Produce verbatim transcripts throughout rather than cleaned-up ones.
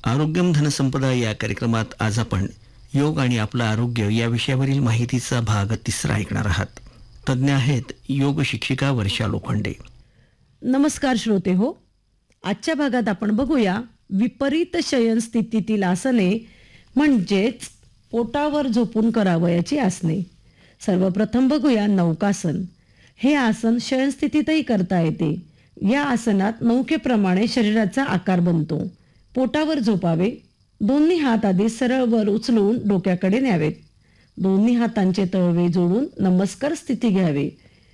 आरोग्यम धनसंपदा या कार्यक्रमात आज आपण योग आणि आपलं आरोग्य या विषयावरील माहितीचा भाग तिसरा ऐकणार आहात. तज्ज्ञ आहेत योग शिक्षिका वर्षा लोखंडे. नमस्कार श्रोते हो. आजच्या भागात आपण बघूया विपरीत शयन स्थितीतील आसने म्हणजेच पोटावर झोपून करावयाची आसने. सर्वप्रथम बघूया नौकासन. हे आसन शयन स्थितीतही करता येते. या आसनात नौकेप्रमाणे शरीराचा आकार बनतो. पोटावर झोपावे. दोन्ही हात आधी सरळ वर उचलून डोक्याकडे न्यावेत. दोन्ही हातांचे तळवे जोडून नमस्कार स्थिती घ्यावे.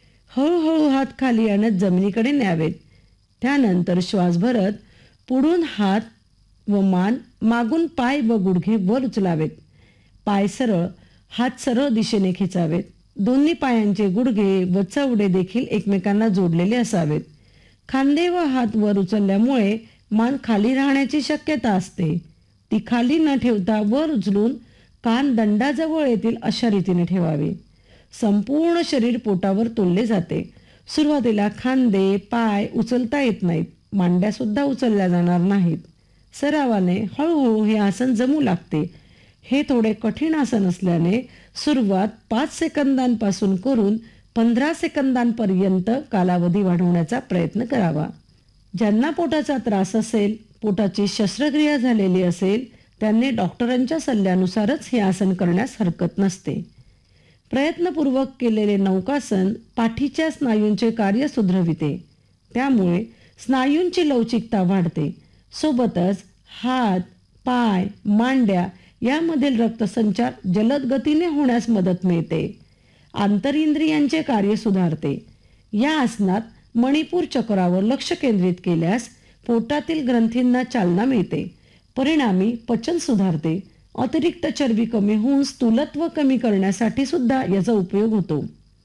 हळूहळू हात खाली आणत जमिनीकडे न्यावेत. त्यानंतर श्वास भरत पुढून हात व मान, मागून पाय व गुडघे वर उचलावेत. पाय सरळ, हात सरळ दिशेने खेचावेत. दोन्ही पायांचे गुडघे व चवडे देखील एकमेकांना जोडलेले असावेत. खांदे व हात वर उचलल्यामुळे मान खाली राहण्याची शक्यता असते. ती खाली न ठेवता वर उचलून कान दंडाजवळ येतील अशा रीतीने ठेवावे. संपूर्ण शरीर पोटावर तोलले जाते. सुरुवातीला खांदे, पाय उचलता येत नाहीत. मांड्या सुद्धा उचलल्या जाणार नाहीत. सरावाने हळूहळू हे आसन जमू लागते. हे थोडे कठीण आसन असल्याने सुरुवात पाच सेकंदांपासून करून पंधरा सेकंदांपर्यंत कालावधी वाढवण्याचा प्रयत्न करावा. ज्यांना पोटाचा त्रास असेल, पोटाची शस्त्रक्रिया झालेली असेल, त्यांनी डॉक्टरांच्या सल्ल्यानुसारच हे आसन करण्यास हरकत नसते. प्रयत्नपूर्वक केलेले नौकासन पाठीच्या स्नायूंचे कार्य सुधरविते. त्यामुळे स्नायूंची लवचिकता वाढते. सोबतच हात, पाय, मांड्या यामधील रक्तसंचार जलद गतीने होण्यास मदत मिळते. आंतरिंद्रियांचे कार्य सुधारते. या आसनात मणिपूर चक्रावर लक्ष केंद्रित केल्यास पोटातील ग्रंथींना चालना मिळते. परिणामी पचन सुधारते. अतिरिक्त चरबी कमी होऊन स्थूलत्व कमी करण्यासाठी सुद्धा याचा उपयोग होतो.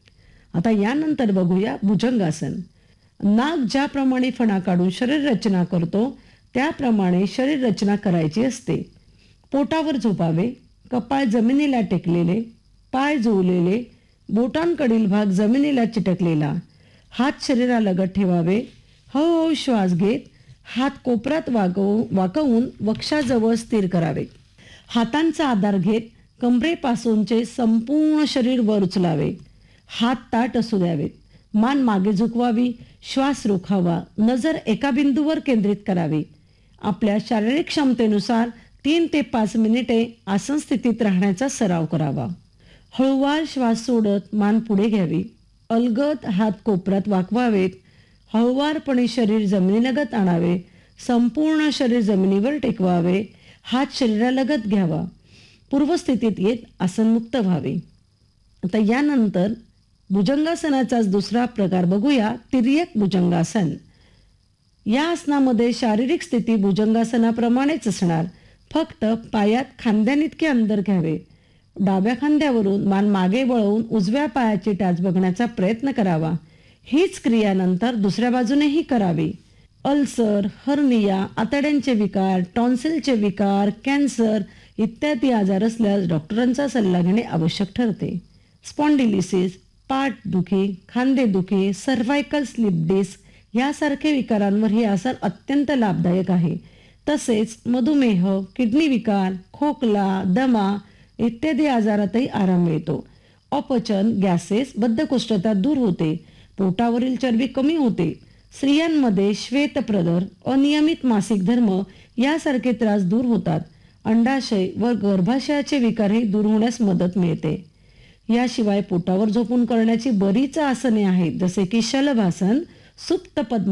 आता यानंतर बघूया भुजंगासन. नाक ज्याप्रमाणे फणा काढून शरीर रचना करतो त्याप्रमाणे शरीर रचना करायची असते. पोटावर झोपावे. कपाळ जमिनीला टेकलेले, पाय जुळलेले, बोटांकडील भाग जमिनीला चिटकलेला. हात शरीरालगत ठेवावे. हळूहळू श्वास घेत हात कोपऱ्यात वाकवून वाकवून वक्षाजवळ स्थिर करावे. हातांचा आधार घेत कमरेपासूनचे संपूर्ण शरीर वर उचलावे. हात ताठ असू द्यावेत. मान मागे झुकवावी. श्वास रोखावा. नजर एका बिंदूवर केंद्रित करावी. आपल्या शारीरिक क्षमतेनुसार तीन ते पाच मिनिटे आसन स्थितीत राहण्याचा सराव करावा. हळूवार श्वास सोडत मान पुढे घ्यावी. अलगद हात कोपऱ्यात वाकवावेत. हळूवारपणे शरीर जमिनीलगत आणावे. संपूर्ण शरीर जमिनीवर टेकवावे. हात शरीरालगत घ्यावा. पूर्वस्थितीत येत आसनमुक्त व्हावे. आता यानंतर भुजंगासनाचाच दुसरा प्रकार बघूया, तिर्यक भुजंगासन. या आसनामध्ये शारीरिक स्थिती भुजंगासनाप्रमाणेच असणार. फक्त पायात खांद्यानितके अंतर घ्यावे. डाव्या खांद्यावरून मान मागे वळवून उजव्या पायाची टाच बघण्याचा प्रयत्न करावा. हीच क्रियानंतर दुसऱ्या बाजूनेही करावी. अल्सर, हर्निया, आतड्यांचे विकार, टॉन्सिलचे विकार, कॅन्सर इत्यादी आजार असल्यास डॉक्टरांचा सल्ला घेणे आवश्यक ठरते. स्पॉन्डिलिसिस, पाठदुखी, खांदेदुखी, सर्व्हायकल स्लिप डिस्क यासारखे विकारांवर हे आसन अत्यंत लाभदायक आहे. तसेच मधुमेह, किडनी विकार, खोकला, दमा इत्यादी आजारातही आराम मिळतो. अपचन, गॅसेस, बद्धकोष्ठता दूर होते. पोटावरील चरबी कमी होते. स्त्रियांमध्ये श्वेतप्रदर, अनियमित मासिक धर्म यासारखे त्रास दूर होतात. अंडाशय व गर्भाशयाचे विकारही दूर होण्यास मदत मिळते. याशिवाय पोटावर झोपून करण्याची बरीच आसने आहेत, जसे की शलभासन, सुप्त पद्म